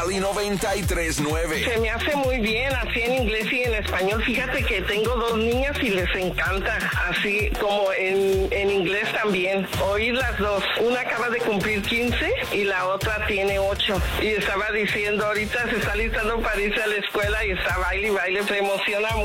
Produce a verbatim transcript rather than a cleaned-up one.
noventa y tres nueve. Se me hace muy bien, así en inglés y en español. Fíjate que tengo dos niñas y les encanta, así como en, en inglés también. Oír las dos. Una acaba de cumplir quince y la otra tiene ocho. Y estaba diciendo, ahorita se está listando para irse a la escuela y está baile y baile, se emociona mucho.